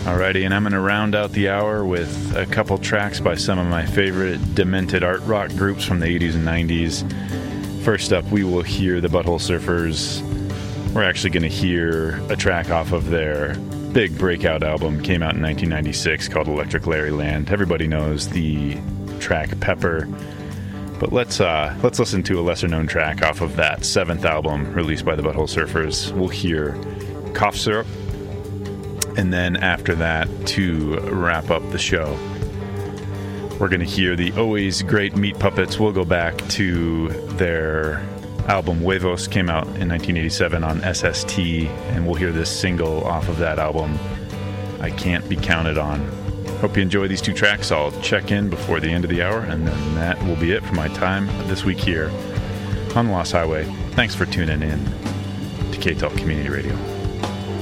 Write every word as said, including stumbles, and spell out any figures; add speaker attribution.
Speaker 1: Alrighty, and I'm going to round out the hour with a couple tracks by some of my favorite demented art rock groups from the eighties and nineties. First up, we will hear the Butthole Surfers. We're actually going to hear a track off of their big breakout album, came out in nineteen ninety-six, called Electric Larryland. Everybody knows the track Pepper, but let's uh, let's listen to a lesser-known track off of that seventh album released by the Butthole Surfers. We'll hear Cough Syrup. And then after that, to wrap up the show, we're going to hear the always great Meat Puppets. We'll go back to their album Huevos, came out in nineteen eighty-seven on S S T, and we'll hear this single off of that album, I Can't Be Counted On. Hope you enjoy these two tracks. I'll check in before the end of the hour, and then that will be it for my time this week here on the Lost Highway. Thanks for tuning in to K T E L Community Radio.